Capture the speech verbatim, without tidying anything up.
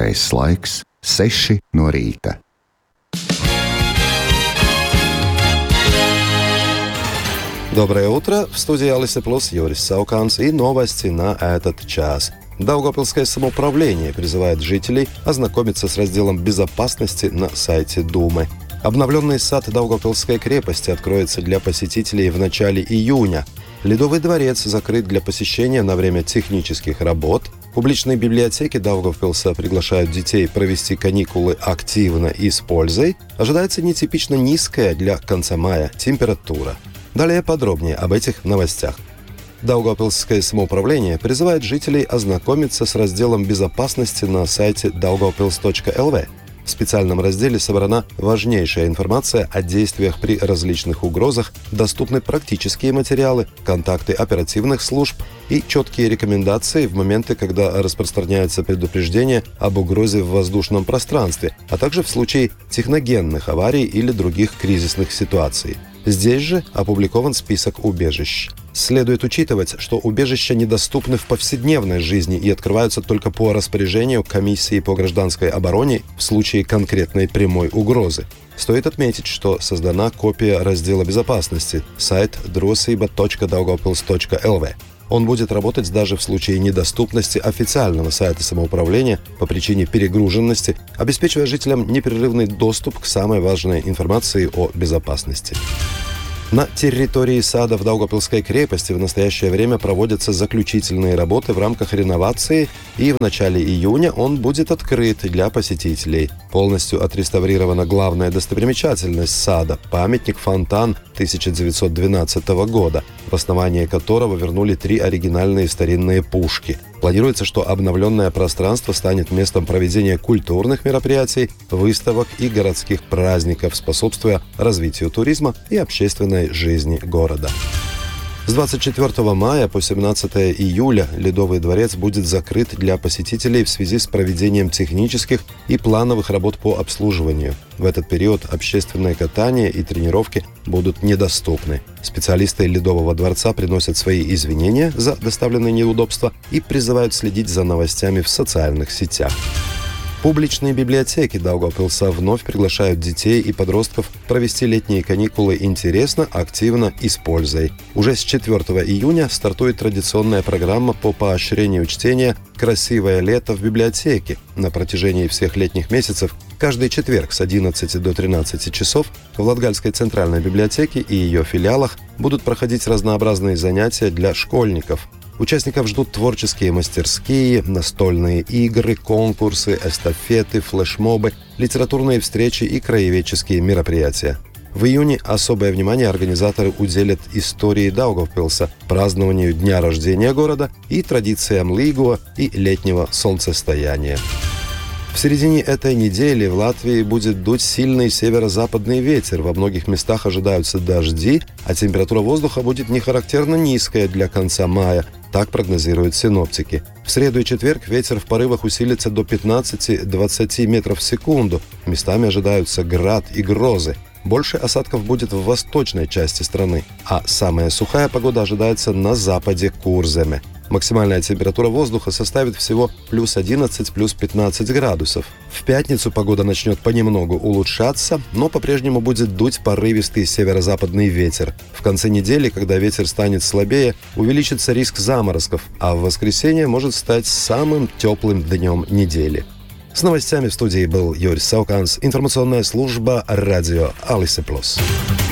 Vietējais laiks seši no rīta. Доброе утро! В студии Алиса Плюс Юрис Сауканс и новости на этот час. Даугавпилское самоуправление призывает жителей ознакомиться с разделом безопасности на сайте Думы. Обновленный сад Даугавпилской крепости откроется для посетителей в начале июня. Ледовый дворец закрыт для посещения на время технических работ. Публичные библиотеки Даугавпилса приглашают детей провести каникулы активно и с пользой. Ожидается нетипично низкая для конца мая температура. Далее подробнее об этих новостях. Даугавпилское самоуправление призывает жителей ознакомиться с разделом безопасности на сайте daugavpils точка эл ви. В специальном разделе собрана важнейшая информация о действиях при различных угрозах, доступны практические материалы, контакты оперативных служб и четкие рекомендации в моменты, когда распространяется предупреждение об угрозе в воздушном пространстве, а также в случае техногенных аварий или других кризисных ситуаций. Здесь же опубликован список убежищ. Следует учитывать, что убежища недоступны в повседневной жизни и открываются только по распоряжению Комиссии по гражданской обороне в случае конкретной прямой угрозы. Стоит отметить, что создана копия раздела безопасности сайт drosība точка daugavpils точка эл ви. Он будет работать даже в случае недоступности официального сайта самоуправления по причине перегруженности, обеспечивая жителям непрерывный доступ к самой важной информации о безопасности. На территории сада в Даугавпилской крепости в настоящее время проводятся заключительные работы в рамках реновации, и в начале июня он будет открыт для посетителей. Полностью отреставрирована главная достопримечательность сада – памятник-фонтан тысяча девятьсот двенадцатого года, в основание которого вернули три оригинальные старинные пушки. Планируется, что обновленное пространство станет местом проведения культурных мероприятий, выставок и городских праздников, способствуя развитию туризма и общественной жизни города. С двадцать четвёртого мая по семнадцатое июля Ледовый дворец будет закрыт для посетителей в связи с проведением технических и плановых работ по обслуживанию. В этот период общественное катание и тренировки будут недоступны. Специалисты Ледового дворца приносят свои извинения за доставленные неудобства и призывают следить за новостями в социальных сетях. Публичные библиотеки Даугавпилса вновь приглашают детей и подростков провести летние каникулы интересно, активно и с пользой. Уже с четвёртого июня стартует традиционная программа по поощрению чтения «Красивое лето в библиотеке». На протяжении всех летних месяцев каждый четверг с одиннадцати до тринадцати часов в Латгальской центральной библиотеке и ее филиалах будут проходить разнообразные занятия для школьников. Участников ждут творческие мастерские, настольные игры, конкурсы, эстафеты, флешмобы, литературные встречи и краеведческие мероприятия. В июне особое внимание организаторы уделят истории Даугавпилса, празднованию дня рождения города и традициям Лигуа и летнего солнцестояния. В середине этой недели в Латвии будет дуть сильный северо-западный ветер. Во многих местах ожидаются дожди, а температура воздуха будет нехарактерно низкая для конца мая. Так прогнозируют синоптики. В среду и четверг ветер в порывах усилится до пятнадцати-двадцати метров в секунду. Местами ожидаются град и грозы. Больше осадков будет в восточной части страны, а самая сухая погода ожидается на западе Курземе. Максимальная температура воздуха составит всего плюс одиннадцать, плюс пятнадцать градусов. В пятницу погода начнет понемногу улучшаться, но по-прежнему будет дуть порывистый северо-западный ветер. В конце недели, когда ветер станет слабее, увеличится риск заморозков, а в воскресенье может стать самым теплым днем недели. С новостями в студии был Юрис Сауканс, информационная служба радио Алиса Плюс.